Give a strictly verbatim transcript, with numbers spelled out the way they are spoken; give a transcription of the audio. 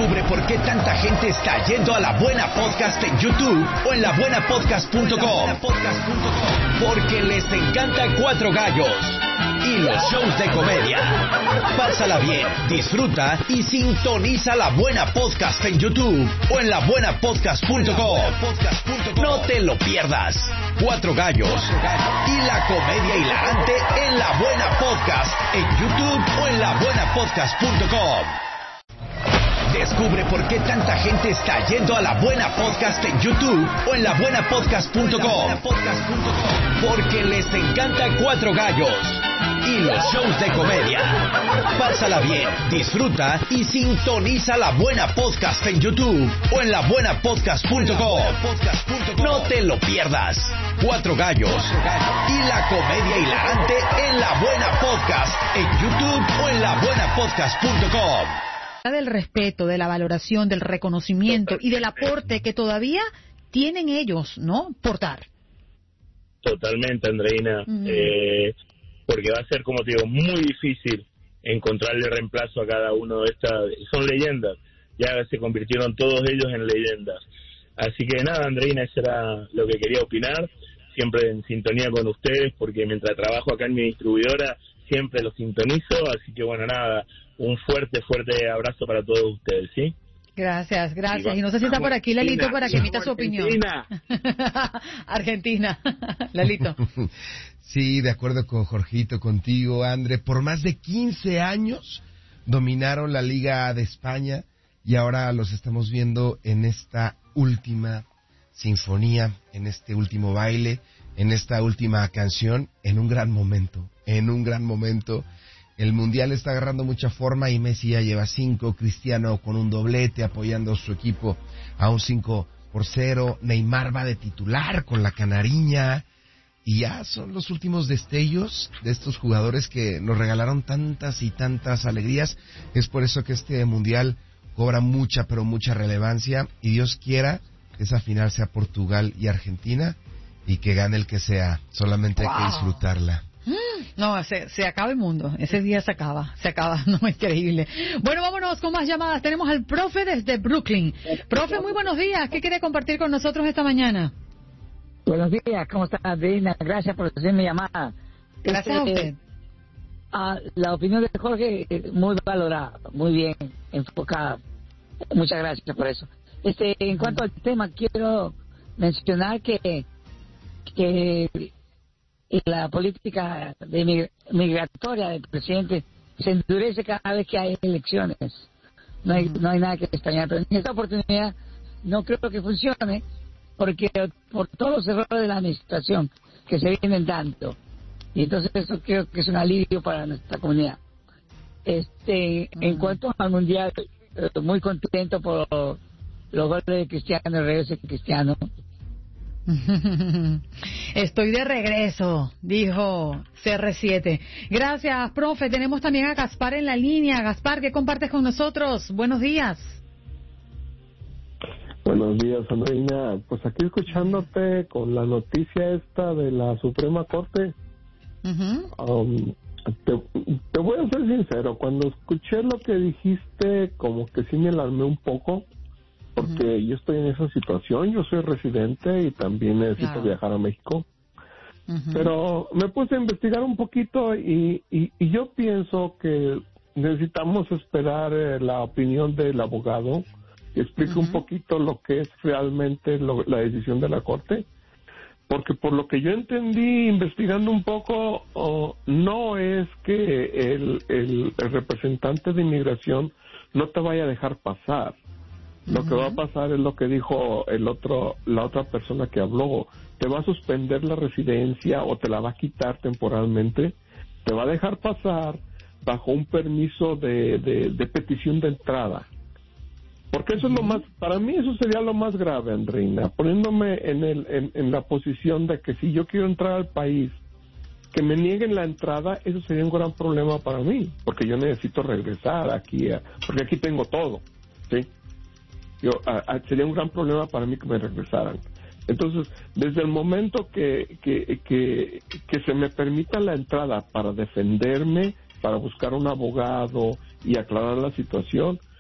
Descubre por qué tanta gente está yendo a La Buena Podcast en YouTube o en la buena podcast punto com. Porque les encanta Cuatro Gallos y los shows de comedia. Pásala bien, disfruta y sintoniza La Buena Podcast en YouTube o en la buena podcast punto com. No te lo pierdas. Cuatro Gallos y la comedia hilarante en La Buena Podcast en YouTube o en la buena podcast punto com. Descubre por qué tanta gente está yendo a La Buena Podcast en YouTube o en la buena podcast punto com. Porque les encanta Cuatro Gallos y los shows de comedia. Pásala bien, disfruta y sintoniza La Buena Podcast en YouTube o en la buena podcast punto com. No te lo pierdas. Cuatro Gallos y la comedia hilarante en La Buena Podcast en YouTube o en la buena podcast punto com. Del respeto, de la valoración, del reconocimiento y del aporte que todavía tienen ellos, ¿no? Portar. Totalmente, Andreina. Uh-huh. Eh, porque va a ser, como te digo, muy difícil encontrarle reemplazo a cada uno de estas. Son leyendas. Ya se convirtieron todos ellos en leyendas. Así que nada, Andreina, eso era lo que quería opinar. Siempre en sintonía con ustedes, porque mientras trabajo acá en mi distribuidora, siempre los sintonizo. Así que bueno, nada, un fuerte, fuerte abrazo para todos ustedes, ¿sí? Gracias, gracias. Y no sé si está por aquí Lalito para que emita su opinión. Argentina. Argentina. Lalito. Sí, de acuerdo con Jorgito, contigo, André. Por más de quince años dominaron la Liga de España y ahora los estamos viendo en esta última sinfonía, en este último baile, en esta última canción, en un gran momento, en un gran momento. El Mundial está agarrando mucha forma y Messi ya lleva cinco, Cristiano con un doblete apoyando a su equipo a un cinco por cero, Neymar va de titular con la canariña y ya son los últimos destellos de estos jugadores que nos regalaron tantas y tantas alegrías. Es por eso que este Mundial cobra mucha, pero mucha relevancia y Dios quiera que esa final sea Portugal y Argentina y que gane el que sea, solamente wow. Hay que disfrutarla. No, se, se acaba el mundo, ese día se acaba, se acaba, no, increíble. Bueno, vámonos con más llamadas, tenemos al profe desde Brooklyn. Profe, muy buenos días, ¿qué quiere compartir con nosotros esta mañana? Buenos días, ¿cómo está, Adriana? Gracias por hacer mi llamada. Gracias este, a usted. Ah, la opinión de Jorge, muy valorada, muy bien enfocada. Muchas gracias por eso. Este, en cuanto al tema, quiero mencionar que, que la política de migratoria del presidente se endurece cada vez que hay elecciones. No hay, no hay nada que extrañar, pero en esta oportunidad no creo que funcione, porque por todos los errores de la administración que se vienen dando, y entonces eso creo que es un alivio para nuestra comunidad. Este, uh-huh. En cuanto al mundial, muy contento por los goles de Cristiano, el regreso de Cristiano. Estoy de regreso, dijo C R siete. Gracias, profe. Tenemos también a Gaspar en la línea. Gaspar, ¿qué compartes con nosotros? Buenos días. Buenos días, Andreina. Pues aquí escuchándote con la noticia esta de la Suprema Corte. Uh-huh. um, te, te voy a ser sincero, cuando escuché lo que dijiste, como que sí me alarmé un poco, porque uh-huh. yo estoy en esa situación, yo soy residente y también necesito claro. viajar a México. Uh-huh. Pero me puse a investigar un poquito y, y, y yo pienso que necesitamos esperar eh, la opinión del abogado que explique uh-huh. un poquito lo que es realmente lo, la decisión de la Corte, porque por lo que yo entendí investigando un poco, oh, no es que el, el, el representante de inmigración no te vaya a dejar pasar. Lo uh-huh. que va a pasar es lo que dijo el otro, la otra persona que habló. Te va a suspender la residencia o te la va a quitar temporalmente. Te va a dejar pasar bajo un permiso de, de, de petición de entrada. Porque eso uh-huh. es lo más, para mí eso sería lo más grave, Andreina. Poniéndome en, el, en, en la posición de que si yo quiero entrar al país, que me nieguen la entrada, eso sería un gran problema para mí. Porque yo necesito regresar aquí, a, porque aquí tengo todo, ¿sí? Yo, a, a, sería un gran problema para mí que me regresaran. Entonces, desde el momento que, que, que, que se me permita la entrada para defenderme, para buscar un abogado y aclarar la situación,